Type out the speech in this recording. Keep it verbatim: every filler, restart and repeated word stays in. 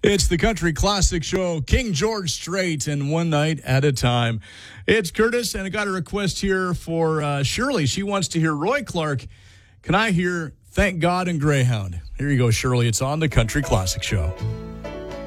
It's the Country Classic Show, King George Strait, and one night at a time. It's Curtis, and I got a request here for uh, Shirley. She wants to hear Roy Clark. Can I hear Thank God and Greyhound? Here you go, Shirley. It's on the Country Classic Show.